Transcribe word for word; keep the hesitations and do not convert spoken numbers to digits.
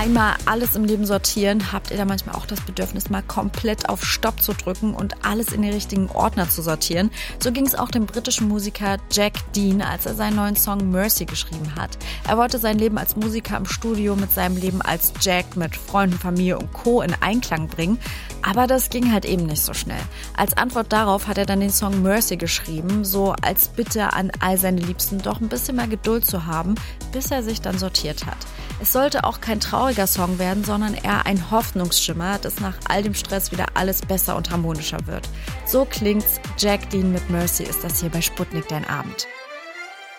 einmal alles im Leben sortieren, habt ihr da manchmal auch das Bedürfnis, mal komplett auf Stopp zu drücken und alles in die richtigen Ordner zu sortieren. So ging es auch dem britischen Musiker Jack Dean, als er seinen neuen Song Mercy geschrieben hat. Er wollte sein Leben als Musiker im Studio mit seinem Leben als Jack, mit Freunden, Familie und Co. in Einklang bringen. Aber das ging halt eben nicht so schnell. Als Antwort darauf hat er dann den Song Mercy geschrieben, so als Bitte an all seine Liebsten, doch ein bisschen mehr Geduld zu haben, bis er sich dann sortiert hat. Es sollte auch kein trauriger Song werden, sondern eher ein Hoffnungsschimmer, dass nach all dem Stress wieder alles besser und harmonischer wird. So klingt's. Jack Dean mit Mercy ist das hier bei Sputnik Dein Abend.